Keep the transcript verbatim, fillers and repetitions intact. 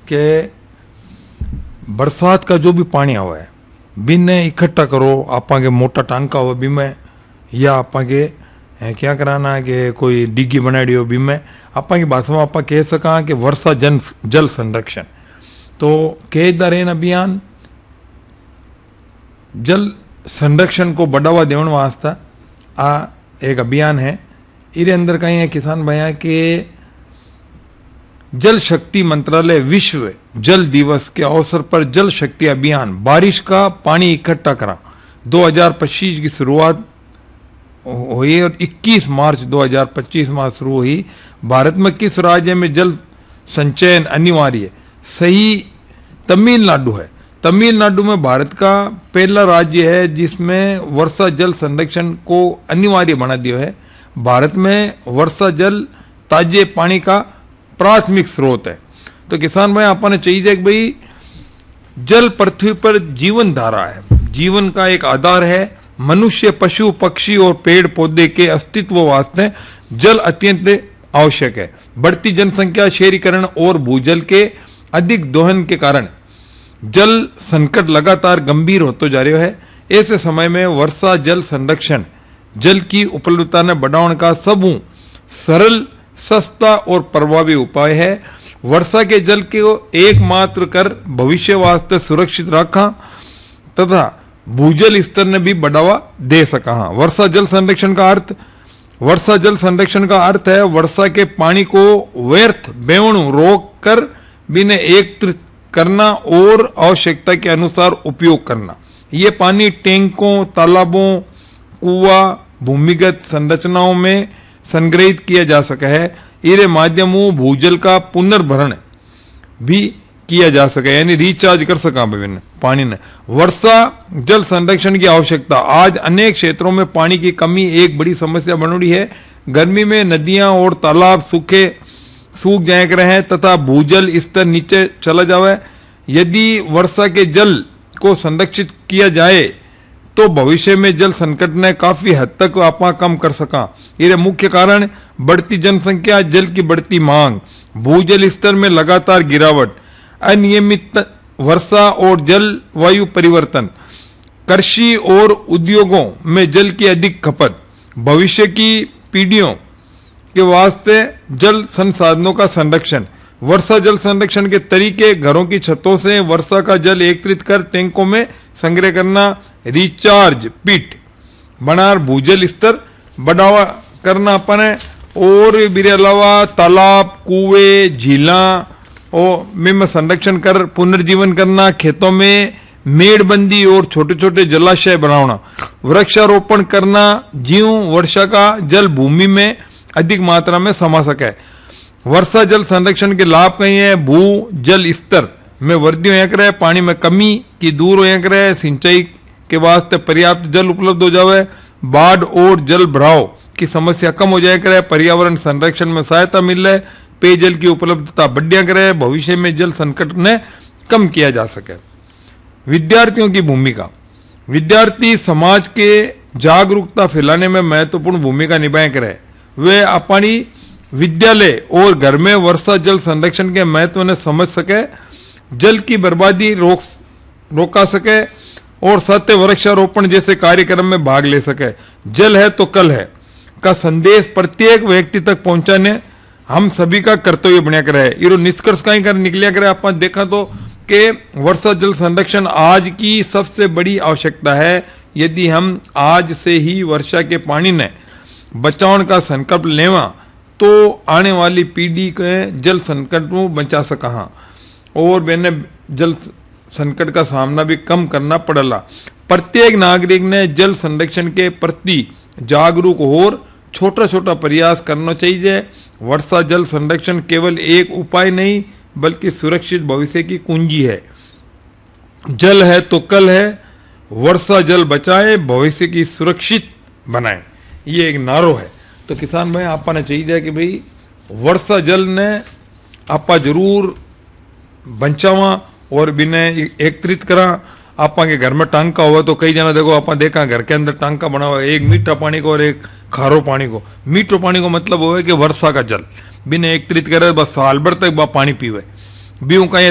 कि बरसात का जो भी पानी आवा है बिने इकट्ठा करो, आपा के मोटा टांका हो बीमे, या आपा के क्या कराना कि कोई डिग्गी बनाई हो बीमे, आपा की भाषा में आपा कह सका कि वर्षा जन जल संरक्षण। तो कह रेन अभियान जल संरक्षण को बढ़ावा देने वास्ते आ एक अभियान है। इरे अंदर कहीं है किसान भैया के जल शक्ति मंत्रालय विश्व जल दिवस के अवसर पर जल शक्ति अभियान बारिश का पानी इकट्ठा करा दो हज़ार पच्चीस की शुरुआत हुई और इक्कीस मार्च दो हज़ार पच्चीस में शुरू हुई। भारत में किस राज्य में जल संचयन अनिवार्य है? सही तमिलनाडु है। तमिलनाडु में भारत का पहला राज्य है जिसमें वर्षा जल संरक्षण को अनिवार्य बना दिया है। भारत में वर्षा जल ताजे पानी का प्राथमिक स्रोत है। तो किसान भाई आपने चाहिए कि भाई जल पृथ्वी पर जीवन धारा है, जीवन का एक आधार है। मनुष्य, पशु, पक्षी और पेड़ पौधे के अस्तित्व वास्ते जल अत्यंत आवश्यक है। बढ़ती जनसंख्या, शहरीकरण और भूजल के अधिक दोहन के कारण जल संकट लगातार गंभीर होता जा रहा है। ऐसे समय में वर्षा जल संरक्षण जल की उपलब्धता ने बढ़ाने का सबू सरल, सस्ता और प्रभावी उपाय है। वर्षा के जल को एकमात्र कर भविष्य वास्ते सुरक्षित रखा तथा भूजल स्तर ने भी बढ़ावा दे सका। वर्षा जल संरक्षण का अर्थ वर्षा जल संरक्षण का अर्थ है वर्षा के पानी को व्यर्थ बेवणु रोक कर बिना एकत्रित करना और आवश्यकता के अनुसार उपयोग करना। ये पानी टैंकों, तालाबों, कुआ, भूमिगत संरचनाओं में संग्रहित किया जा सका है। इरे माध्यमों भूजल का पुनर्भरण भी किया जा सके, यानी रिचार्ज कर सका विभिन्न पानी ने। वर्षा जल संरक्षण की आवश्यकता आज अनेक क्षेत्रों में पानी की कमी एक बड़ी समस्या बन रही है। गर्मी में नदियां और तालाब सूखे सूख जाए रहे हैं तथा भूजल स्तर नीचे चला जावे। यदि वर्षा के जल को संरक्षित किया जाए तो भविष्य में जल संकट ने काफी हद तक आपा कम कर सका। ये मुख्य कारण बढ़ती जनसंख्या, जल की बढ़ती मांग, भूजल स्तर में लगातार गिरावट, अनियमित वर्षा और जलवायु परिवर्तन, कृषि और उद्योगों में जल की अधिक खपत, भविष्य की पीढ़ियों के वास्ते जल संसाधनों का संरक्षण। वर्षा जल संरक्षण के तरीके घरों की छतों से वर्षा का जल एकत्रित कर टैंकों में संग्रह करना, रिचार्ज पिट बनार भूजल स्तर बढ़ावा करना अपने, और मेरे अलावा तालाब, कुएं, झीला और में संरक्षण कर पुनर्जीवन करना, खेतों में मेड़बंदी और छोटे छोटे जलाशय बनाना, वृक्षारोपण करना ज्यों वर्षा का जल भूमि में अधिक मात्रा में समा सके। वर्षा जल संरक्षण के लाभ कई है। भू जल स्तर में वृद्धि हो करे, पानी में कमी की दूर हो करे, सिंचाई के वास्ते पर्याप्त जल उपलब्ध हो जावे, बाढ़ और जल भराव की समस्या कम हो जाए करे, पर्यावरण संरक्षण में सहायता मिले, पेयजल की उपलब्धता बढ़िया करे, भविष्य में जल संकट ने कम किया जा सके। विद्यार्थियों की भूमिका। विद्यार्थी समाज के जागरूकता फैलाने में महत्वपूर्ण भूमिका निभाए करे। वे अपनी विद्यालय और घर में वर्षा जल संरक्षण के महत्व ने समझ सके, जल की बर्बादी रोक रोका सके और सत्य वृक्षारोपण जैसे कार्यक्रम में भाग ले सके। जल है तो कल है का संदेश प्रत्येक व्यक्ति तक पहुंचाने हम सभी का कर्तव्य बना कर है। ये निष्कर्ष कहीं कर निकलिया करे अपन देखा तो कि वर्षा जल संरक्षण आज की सबसे बड़ी आवश्यकता है। यदि हम आज से ही वर्षा के पानी ने बचाव का संकल्प लेवा तो आने वाली पीढ़ी के जल संकट में बचा सका और मैंने जल संकट का सामना भी कम करना पड़ेगा। प्रत्येक नागरिक ने जल संरक्षण के प्रति जागरूक और छोटा छोटा प्रयास करना चाहिए। वर्षा जल संरक्षण केवल एक उपाय नहीं बल्कि सुरक्षित भविष्य की कुंजी है। जल है तो कल है, वर्षा जल बचाए, भविष्य की सुरक्षित बनाए, ये एक नारो है। तो किसान भाई आपने चाहिए कि भाई वर्षा जल ने आपा जरूर बचावा और बिना एकत्रित करा। आपा के घर में टांका हुआ तो कई जना देखो आपा देखा घर के अंदर टांका बना हुआ है, एक मीठा पानी को और एक खारो पानी को। मीठो पानी को मतलब वो है कि वर्षा का जल बिना एकत्रित करे बस साल भर तक बा पानी पीवे। भी उनका